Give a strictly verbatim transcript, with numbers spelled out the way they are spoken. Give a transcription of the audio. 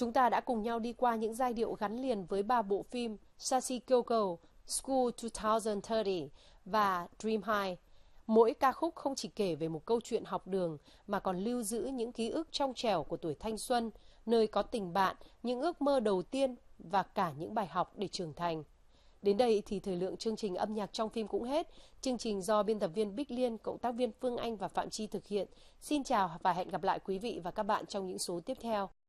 Chúng ta đã cùng nhau đi qua những giai điệu gắn liền với ba bộ phim Sashi Kyoko, School hai không ba mươi và Dream High. Mỗi ca khúc không chỉ kể về một câu chuyện học đường mà còn lưu giữ những ký ức trong trẻo của tuổi thanh xuân, nơi có tình bạn, những ước mơ đầu tiên và cả những bài học để trưởng thành. Đến đây thì thời lượng chương trình âm nhạc trong phim cũng hết. Chương trình do biên tập viên Bích Liên, cộng tác viên Phương Anh và Phạm Chi thực hiện. Xin chào và hẹn gặp lại quý vị và các bạn trong những số tiếp theo.